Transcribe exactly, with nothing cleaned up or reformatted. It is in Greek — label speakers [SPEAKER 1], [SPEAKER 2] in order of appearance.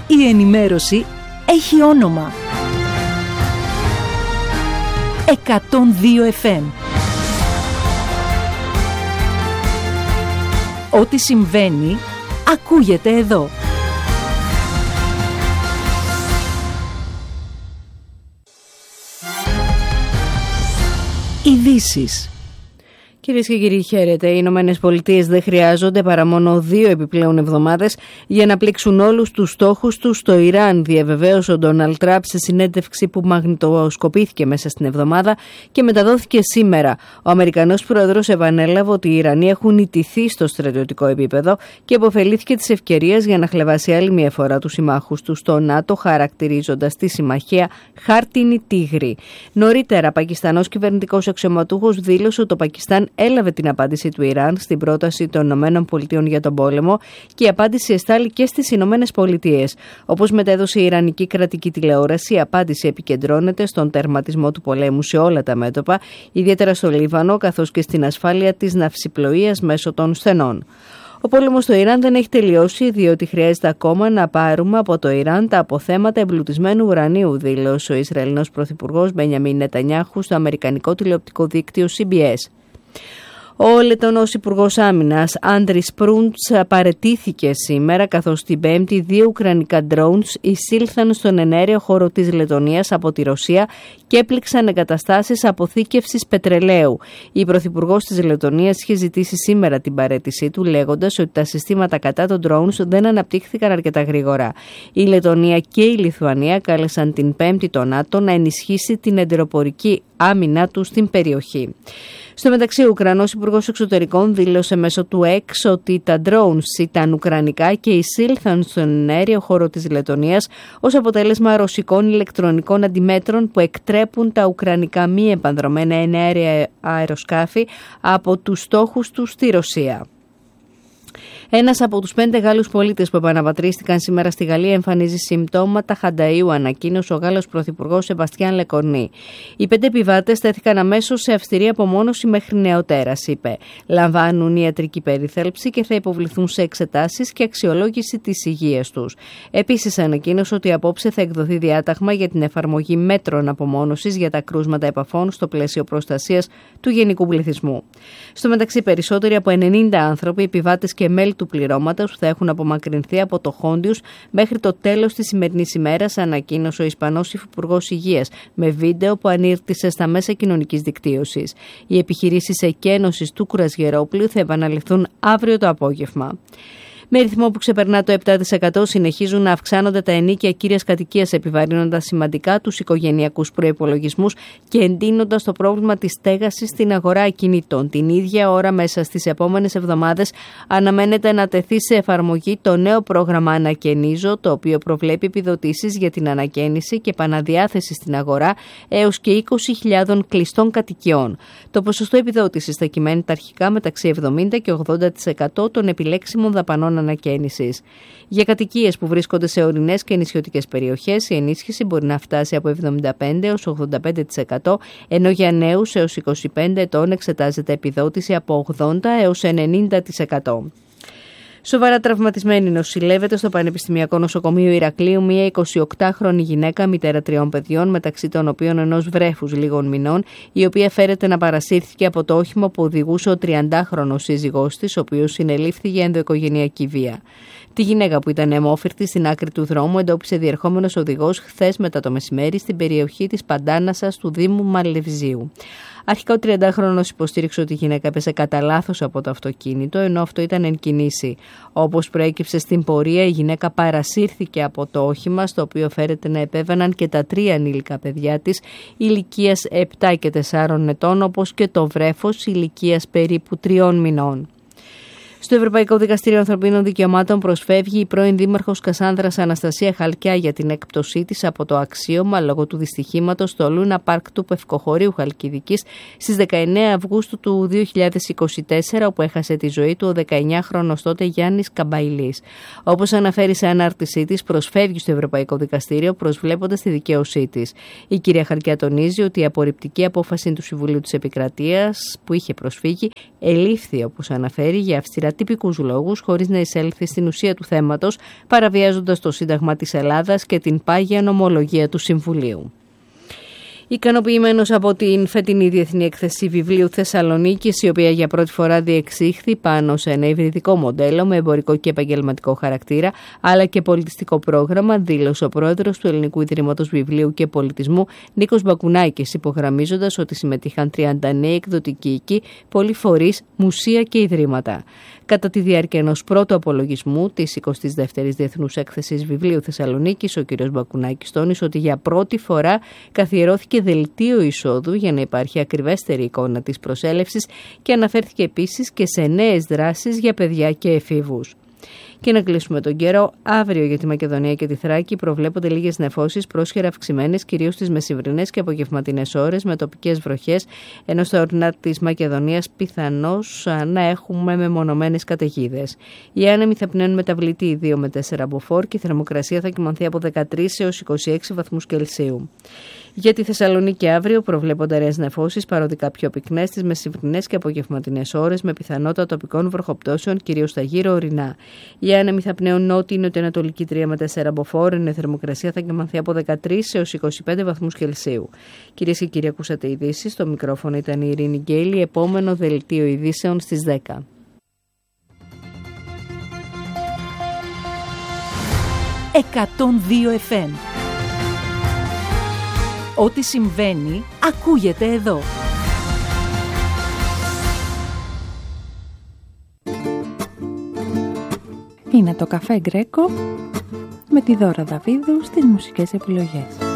[SPEAKER 1] Η ενημέρωση έχει όνομα. εκατόν δύο εφ εμ. Ό,τι συμβαίνει, ακούγεται εδώ. Ειδήσεις.
[SPEAKER 2] Κυρίες και κύριοι, χαίρετε. Οι Ηνωμένες Πολιτείες δεν χρειάζονται παρά μόνο δύο επιπλέον εβδομάδες για να πλήξουν όλους τους στόχους τους στο Ιράν, διαβεβαίωσε ο Ντόναλντ Τραμπ σε συνέντευξη που μαγνητοσκοπήθηκε μέσα στην εβδομάδα και μεταδόθηκε σήμερα. Ο Αμερικανός Πρόεδρος επανέλαβε ότι οι Ιρανοί έχουν ιτηθεί στο στρατιωτικό επίπεδο και επωφελήθηκε της ευκαιρίας για να χλεβάσει άλλη μια φορά τους συμμάχους του στο ΝΑΤΟ, χαρακτηρίζοντας τη συμμαχία χάρτινη τίγρη. Νωρίτερα, Πακιστανός κυβερνητικός αξιωματούχος δήλωσε ότι το Πακιστάν έλαβε την απάντηση του Ιράν στην πρόταση των Ηνωμένων Πολιτειών για τον πόλεμο και η απάντηση εστάλει και στις Ηνωμένες Πολιτείες. Όπως μετέδωσε η Ιρανική κρατική τηλεόραση, η απάντηση επικεντρώνεται στον τερματισμό του πολέμου σε όλα τα μέτωπα, ιδιαίτερα στο Λίβανο, καθώς και στην ασφάλεια της ναυσιπλοείας μέσω των στενών. Ο πόλεμος στο Ιράν δεν έχει τελειώσει, διότι χρειάζεται ακόμα να πάρουμε από το Ιράν τα αποθέματα εμπλουτισμένου ουρανίου, δήλωσε ο Ισραηλινός Πρωθυπουργός Μπενιαμίν Νετανιάχου στο αμερικανικό τηλεοπτικό δίκτυο σι μπι ες. Ο Λετωνός Υπουργός Άμυνας Άντρις Προύντς παραιτήθηκε σήμερα, καθώς την Πέμπτη δύο ουκρανικά drones εισήλθαν στον εναέριο χώρο της Λετωνίας από τη Ρωσία και έπληξαν εγκαταστάσεις αποθήκευσης πετρελαίου. Η Πρωθυπουργός της Λετωνίας είχε ζητήσει σήμερα την παραίτησή του, λέγοντας ότι τα συστήματα κατά των drones δεν αναπτύχθηκαν αρκετά γρήγορα. Η Λετωνία και η Λιθουανία κάλεσαν την Πέμπτη το ΝΑΤΟ να ενισχύσει την εντεροπορική άμυνα του στην περιοχή. Στο μεταξύ, ο Ουκρανός Υπουργός Εξωτερικών δήλωσε μέσω του X ότι τα drones ήταν ουκρανικά και εισήλθαν στον αέριο χώρο της Λετωνίας ως αποτέλεσμα ρωσικών ηλεκτρονικών αντιμέτρων που εκτρέπουν τα ουκρανικά μη επανδρομένα εναέρια αεροσκάφη από τους στόχους τους στη Ρωσία. Ένας από τους πέντε Γάλλους πολίτες που επαναπατρίστηκαν σήμερα στη Γαλλία εμφανίζει συμπτώματα χανταΐου, ανακοίνωσε ο Γάλλος Πρωθυπουργός Σεμπαστιάν Λεκορνί. Οι πέντε επιβάτες τέθηκαν αμέσως σε αυστηρή απομόνωση μέχρι νεοτέρας, είπε. Λαμβάνουν ιατρική περίθαλψη και θα υποβληθούν σε εξετάσεις και αξιολόγηση της υγείας τους. Επίσης, ανακοίνωσε ότι απόψε θα εκδοθεί διάταγμα για την εφαρμογή μέτρων απομόνωσης για τα κρούσματα επαφών στο πλαίσιο προστασίας του γενικού πληθυσμού. Στο μεταξύ, περισσότεροι από ενενήντα άνθρωποι, επιβάτες και μέλη του πληρώματος θα έχουν απομακρυνθεί από το Χόντιους μέχρι το τέλος της σημερινής ημέρας, ανακοίνωσε ο Ισπανός Υφυπουργός Υγείας με βίντεο που ανήρτησε στα μέσα κοινωνικής δικτύωσης. Οι επιχειρήσεις εκένωσης του κουρασγερόπλοιου θα επαναληφθούν αύριο το απόγευμα. Με ρυθμό που ξεπερνά το επτά τοις εκατό συνεχίζουν να αυξάνονται τα ενοίκια κύριας κατοικίας, επιβαρύνοντας σημαντικά τους οικογενειακούς προϋπολογισμούς και εντείνοντας το πρόβλημα της στέγασης στην αγορά ακινήτων. Την ίδια ώρα, μέσα στις επόμενες εβδομάδες, αναμένεται να τεθεί σε εφαρμογή το νέο πρόγραμμα Ανακαινίζω, το οποίο προβλέπει επιδοτήσεις για την ανακαίνιση και επαναδιάθεση στην αγορά έως και είκοσι χιλιάδες κλειστών κατοικιών. Το ποσοστό επιδότησης θα κυμαίνεται αρχικά μεταξύ εβδομήντα και ογδόντα τοις εκατό των επιλέξιμων δαπανών ανακαίνισης. Για κατοικίες που βρίσκονται σε ορεινές και νησιωτικές περιοχές, η ενίσχυση μπορεί να φτάσει από εβδομήντα πέντε έως ογδόντα πέντε τοις εκατό, ενώ για νέους έως είκοσι πέντε ετών εξετάζεται επιδότηση από ογδόντα έως ενενήντα τοις εκατό. Σοβαρά τραυματισμένη νοσηλεύεται στο Πανεπιστημιακό Νοσοκομείο Ηρακλείου μια εικοσιοκτάχρονη γυναίκα, μητέρα τριών παιδιών, μεταξύ των οποίων ενός βρέφους λίγων μηνών, η οποία φέρεται να παρασύρθηκε από το όχημα που οδηγούσε ο τριαντάχρονος σύζυγός της, ο οποίος συνελήφθη για ενδοοικογενειακή βία. Τη γυναίκα, που ήταν αιμόφυρτη στην άκρη του δρόμου, εντόπισε διερχόμενος οδηγός χθες μετά το μεσημέρι στην περιοχή της Παντάνασας του Δήμου Μαλευζίου. Αρχικά ο τριαντάχρονος υποστήριξε ότι η γυναίκα έπεσε κατά λάθος από το αυτοκίνητο, ενώ αυτό ήταν εν κινήσει. Όπως προέκυψε στην πορεία, η γυναίκα παρασύρθηκε από το όχημα, στο οποίο φέρεται να επέβαιναν και τα τρία ανήλικα παιδιά της, ηλικίας επτά και τεσσάρων ετών, όπως και το βρέφος ηλικίας περίπου τριών μηνών. Στο Ευρωπαϊκό Δικαστήριο Ανθρωπίνων Δικαιωμάτων προσφεύγει η πρώην δήμαρχος Κασάνδρας Αναστασία Χαλκιά για την έκπτωσή της από το αξίωμα λόγω του δυστυχήματος στο Λούνα Πάρκ του Πευκοχωρίου Χαλκιδικής στις δεκαεννέα Αυγούστου του δύο χιλιάδες είκοσι τέσσερα, όπου έχασε τη ζωή του ο δεκαεννιάχρονος τότε Γιάννης Καμπαϊλής. Όπως αναφέρει σε ανάρτησή της, προσφεύγει στο Ευρωπαϊκό Δικαστήριο προσβλέποντας τη δικαίωσή της. Η κυρία Χαλκιά τονίζει ότι η απορριπτική απόφαση του Συμβουλίου της Επικρατείας που είχε προσφύγει ελήφθη, όπως αναφέρει, για αυστηρά για τυπικούς λόγους, χωρίς να εισέλθει στην ουσία του θέματος, παραβιάζοντας το Σύνταγμα της Ελλάδας και την πάγια νομολογία του Συμβουλίου. Ικανοποιημένος από την φετινή Διεθνή Έκθεση Βιβλίου Θεσσαλονίκης, η οποία για πρώτη φορά διεξήχθη πάνω σε ένα υβριδικό μοντέλο με εμπορικό και επαγγελματικό χαρακτήρα, αλλά και πολιτιστικό πρόγραμμα, δήλωσε ο πρόεδρος του Ελληνικού Ιδρύματος Βιβλίου και Πολιτισμού, Νίκος Μπακουνάκης, υπογραμμίζοντας ότι συμμετείχαν τριάντα εννέα εκδοτικοί οίκοι, πολλοί φορείς, μουσεία και ιδρύματα. Κατά τη διάρκεια ενός πρώτου απολογισμού της εικοστής δεύτερης Διεθνούς Έκθεσης Βιβλίου Θεσσαλονίκης, ο κ. Μπακουνάκης τόνισε ότι για πρώτη φορά καθιερώθηκε δελτίο εισόδου για να υπάρχει ακριβέστερη εικόνα της προσέλευσης και αναφέρθηκε επίσης και σε νέες δράσεις για παιδιά και εφήβους. Και να κλείσουμε τον καιρό. Αύριο για τη Μακεδονία και τη Θράκη προβλέπονται λίγες νεφώσεις, πρόσχερα αυξημένες, κυρίως στις μεσημβρινές και απογευματινές ώρες, με τοπικές βροχές, ενώ στα ορεινά της Μακεδονίας πιθανώς να έχουμε μεμονωμένες καταιγίδες. Οι άνεμοι θα πνέουν μεταβλητή δύο με τέσσερα μποφόρ και η θερμοκρασία θα κυμανθεί από δεκατρείς έως είκοσι έξι βαθμούς Κελσίου. Για τη Θεσσαλονίκη αύριο προβλέπονται αραιές νεφώσεις, παροδικά πιο πυκνές στις μεσημβρινές και απογευματινές ώρες, με πιθανότητα τοπικών βροχοπτώσεων, κυρίως στα γύρω ορεινά. Οι άνεμοι θα πνέουν νότιο-νοτιοανατολική τρία με τέσσερα μποφόρ, ενώ η θερμοκρασία θα κυμανθεί από δεκατρείς έως είκοσι πέντε βαθμούς Κελσίου. Κυρίες και κύριοι, ακούσατε ειδήσεις. Στο μικρόφωνο ήταν η Ειρήνη Γκέιλη. Επόμενο δελτίο ειδήσεων στις δέκα.
[SPEAKER 1] εκατόν δύο εφ εμ. Ό,τι συμβαίνει, ακούγεται εδώ.
[SPEAKER 3] Είναι το Καφέ Γκρέκο με τη Δώρα Δαβίδου στις μουσικές επιλογές.